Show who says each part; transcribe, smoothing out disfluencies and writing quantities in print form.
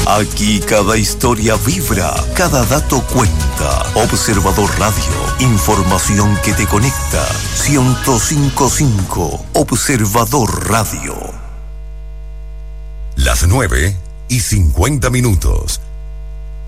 Speaker 1: Aquí cada historia vibra, cada dato cuenta. Observador Radio, información que te conecta. 105.5 Observador Radio.
Speaker 2: Las 9:50.